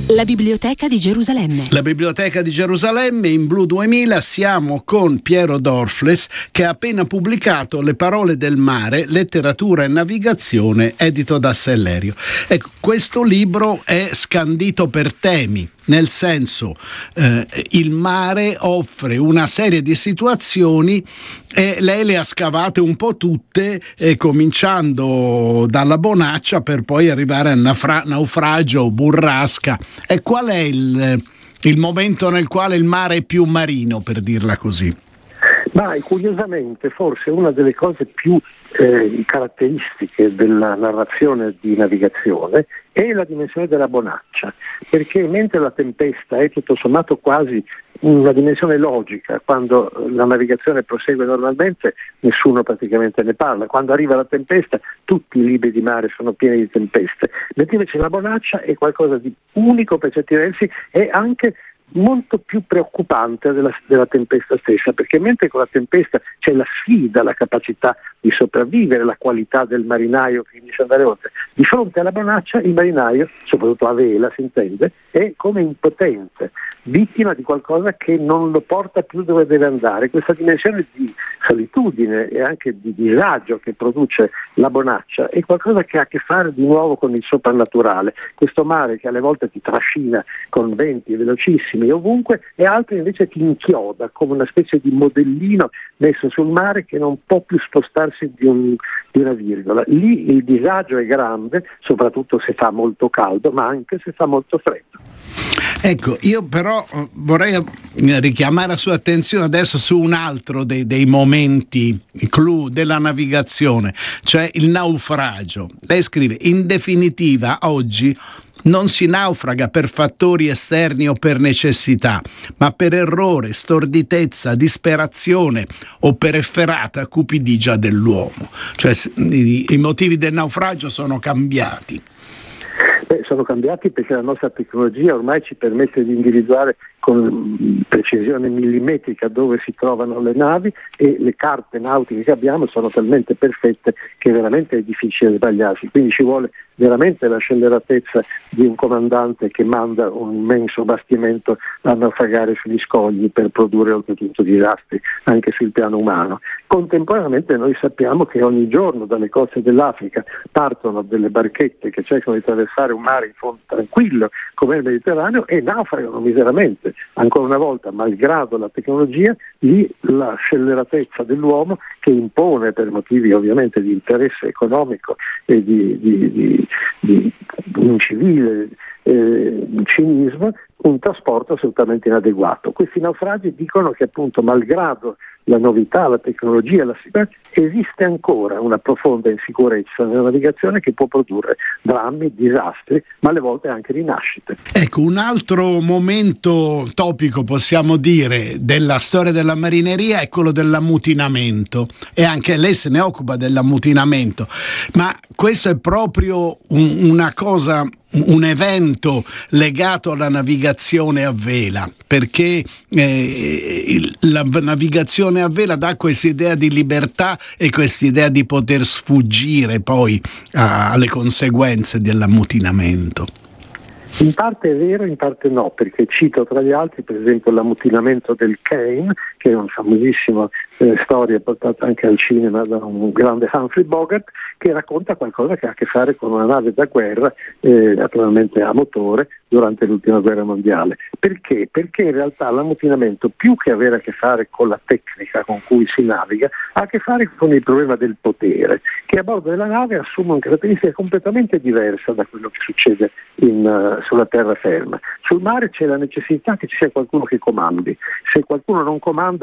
La Biblioteca di Gerusalemme. La Biblioteca di Gerusalemme, in Blu 2000 siamo con Piero Dorfles, che ha appena pubblicato Le parole del mare, letteratura e navigazione, edito da Sellerio. Ecco, questo libro è scandito per temi, nel senso il mare offre una serie di situazioni e lei le ha scavate un po' tutte, cominciando dalla bonaccia per poi arrivare a naufragio, burrasca. E qual è il momento nel quale il mare è più marino, per dirla così? Ma curiosamente forse una delle cose più caratteristiche della narrazione di navigazione è la dimensione della bonaccia, perché mentre la tempesta è tutto sommato quasi una dimensione logica, quando la navigazione prosegue normalmente nessuno praticamente ne parla, quando arriva la tempesta tutti i libri di mare sono pieni di tempeste, mentre invece la bonaccia è qualcosa di unico per certi versi e anche molto più preoccupante della tempesta stessa, perché mentre con la tempesta c'è la sfida, la capacità di sopravvivere, la qualità del marinaio che finisce ad andare oltre, di fronte alla bonaccia il marinaio, soprattutto a vela si intende, è come impotente, vittima di qualcosa che non lo porta più dove deve andare. Questa dimensione di solitudine e anche di disagio che produce la bonaccia è qualcosa che ha a che fare di nuovo con il soprannaturale, questo mare che alle volte ti trascina con venti velocissimi ovunque e altri invece ti inchioda come una specie di modellino messo sul mare che non può più spostarsi di una virgola. Lì il disagio è grande, soprattutto se fa molto caldo, ma anche se fa molto freddo. Ecco, io però vorrei richiamare la sua attenzione adesso su un altro dei momenti clou della navigazione, cioè il naufragio. Lei scrive: in definitiva oggi non si naufraga per fattori esterni o per necessità, ma per errore, storditezza, disperazione o per efferata cupidigia dell'uomo. Cioè i motivi del naufragio sono cambiati. Sono cambiati perché la nostra tecnologia ormai ci permette di individuare con precisione millimetrica dove si trovano le navi e le carte nautiche che abbiamo sono talmente perfette che veramente è difficile sbagliarsi, quindi ci vuole veramente la scelleratezza di un comandante che manda un immenso bastimento a naufragare sugli scogli per produrre oltretutto disastri anche sul piano umano. Contemporaneamente noi sappiamo che ogni giorno dalle coste dell'Africa partono delle barchette che cercano di attraversare un mare in fondo tranquillo come il Mediterraneo e naufragano miseramente. Ancora una volta, malgrado la tecnologia, lì la scelleratezza dell'uomo che impone per motivi ovviamente di interesse economico e di incivile cinismo, un trasporto assolutamente inadeguato. Questi naufragi dicono che appunto malgrado la novità, la tecnologia, la sicurezza, esiste ancora una profonda insicurezza nella navigazione che può produrre drammi, disastri, ma alle volte anche rinascite. Ecco, un altro momento topico, possiamo dire, della storia della marineria è quello dell'ammutinamento, e anche lei se ne occupa dell'ammutinamento, ma questo è proprio una cosa, un evento legato alla navigazione a vela, perché la navigazione a vela dà questa idea di libertà e questa idea di poter sfuggire poi alle conseguenze dell'ammutinamento. In parte è vero, in parte no, perché cito tra gli altri per esempio l'ammutinamento del Kane, che è una famosissima storia portata anche al cinema da un grande Humphrey Bogart, che racconta qualcosa che ha a che fare con una nave da guerra, naturalmente a motore, durante l'ultima guerra mondiale. Perché? Perché in realtà l'ammutinamento, più che avere a che fare con la tecnica con cui si naviga, ha a che fare con il problema del potere, che a bordo della nave assume una caratteristica completamente diversa da quello che succede sulla terraferma. Sul mare c'è la necessità che ci sia qualcuno che comandi. Se qualcuno non comanda,